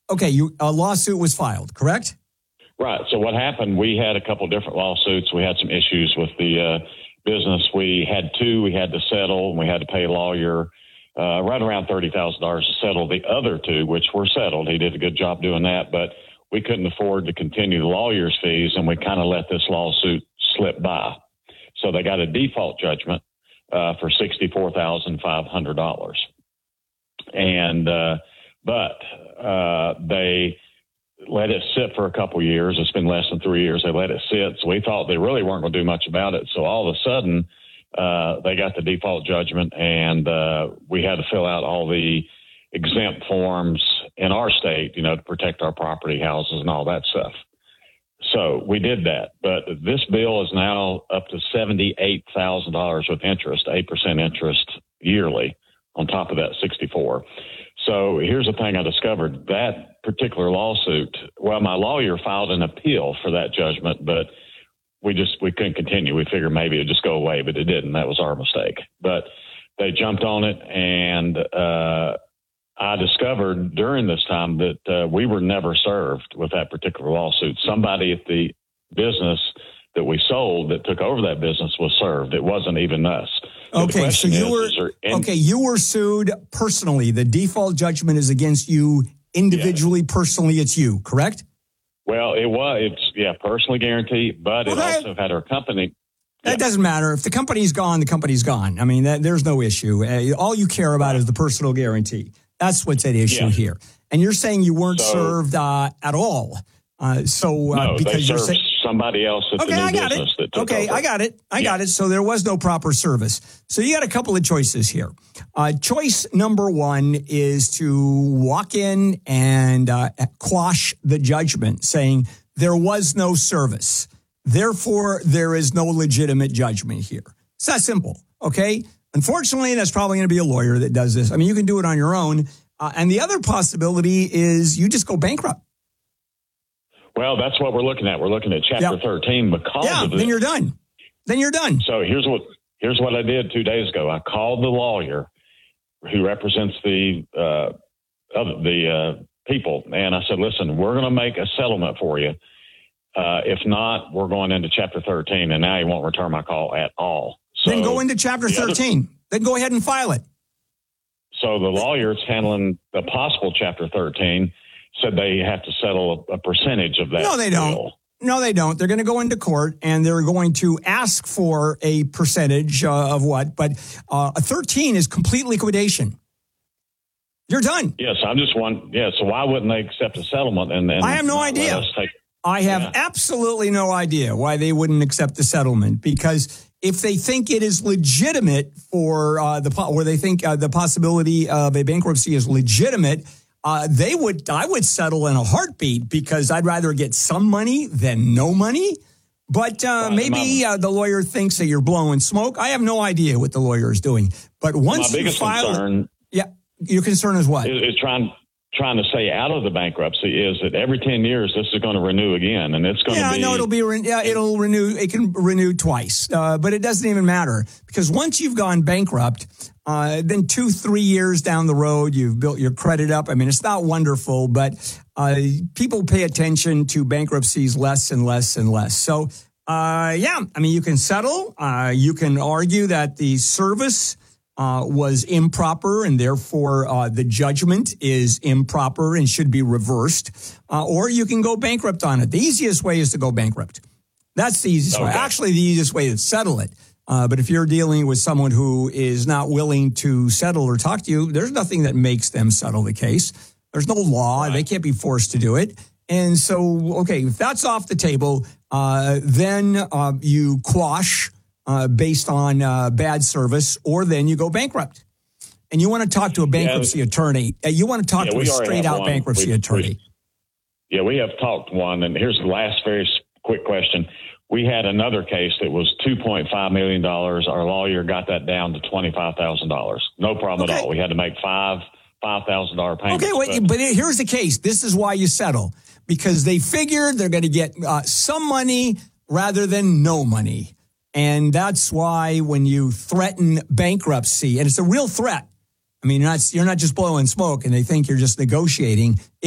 Okay, a lawsuit was filed, correct? Right. So what happened, we had a couple different lawsuits. We had some issues with the business. We had two. We had to settle, and we had to pay a lawyer right around $30,000 to settle the other two, which were settled. He did a good job doing that, but we couldn't afford to continue the lawyer's fees, and we kind of let this lawsuit slip by. So they got a default judgment for $64,500. And but they let it sit for a couple years. It's been less than 3 years. They let it sit. So we thought they really weren't going to do much about it. So all of a sudden, they got the default judgment, and we had to fill out all the exempt forms in our state, to protect our property, houses, and all that stuff. So we did that. But this bill is now up to $78,000 with interest, 8% interest yearly on top of that 64. So here's the thing I discovered. That particular lawsuit, well, my lawyer filed an appeal for that judgment, but we couldn't continue. We figured maybe it'd just go away, but it didn't. That was our mistake. But they jumped on it, and I discovered during this time that we were never served with that particular lawsuit. Somebody at the business that we sold that took over that business was served. It wasn't even us. Okay, so you were sued personally. The default judgment is against you individually, personally, it's you, correct? Well, it's personally guaranteed, but it also had our company. That doesn't matter. If the company's gone, the company's gone. I mean, there's no issue. All you care about is the personal guarantee. That's what's at issue here. And you're saying you weren't served at all. No, because they served somebody else at the new business that took over. I got it. So there was no proper service. So you got a couple of choices here. Choice number one is to walk in and quash the judgment, saying there was no service. Therefore, there is no legitimate judgment here. It's that simple, okay? Unfortunately, that's probably going to be a lawyer that does this. I mean, you can do it on your own. And the other possibility is you just go bankrupt. Well, that's what we're looking at. We're looking at Chapter 13 because of this. Then you're done. So here's what I did 2 days ago. I called the lawyer who represents the people, and I said, listen, we're going to make a settlement for you. If not, we're going into Chapter 13, and now he won't return my call at all. So then go into Chapter 13. Then go ahead and file it. So the lawyer that's handling the possible Chapter 13 said they have to settle a percentage of that. No, they don't. Bill. No, they don't. They're going to go into court, and they're going to ask for a percentage of what? But a 13 is complete liquidation. You're done. Yes, I'm just one. Yeah, so why wouldn't they accept a settlement? And I have no idea. I have absolutely no idea why they wouldn't accept the settlement, because if they think it is legitimate the possibility of a bankruptcy is legitimate, I would settle in a heartbeat, because I'd rather get some money than no money. But maybe the lawyer thinks that you're blowing smoke. I have no idea what the lawyer is doing. But once you file, your concern is what? Is trying to stay out of the bankruptcy is that every 10 years this is going to renew again, and it's going to be. It'll renew. It can renew twice, but it doesn't even matter, because once you've gone bankrupt, then 2-3 years down the road, you've built your credit up. I mean, it's not wonderful, but people pay attention to bankruptcies less and less and less. So, you can settle. You can argue that the service was improper, and therefore the judgment is improper and should be reversed. Or you can go bankrupt on it. The easiest way is to go bankrupt. That's the easiest way. Actually, the easiest way to settle it. But if you're dealing with someone who is not willing to settle or talk to you, there's nothing that makes them settle the case. There's no law. Right. They can't be forced to do it. And so, if that's off the table, then you quash based on bad service, or then you go bankrupt. And you want to talk to a bankruptcy attorney. You want to talk to a straight-out bankruptcy attorney. We have talked one, and here's the last very quick question. We had another case that was $2.5 million. Our lawyer got that down to $25,000. No problem at all. We had to make $5,000 payments. Okay, but here's the case. This is why you settle, because they figured they're going to get some money rather than no money. And that's why when you threaten bankruptcy, and it's a real threat, I mean, you're not just blowing smoke and they think you're just negotiating.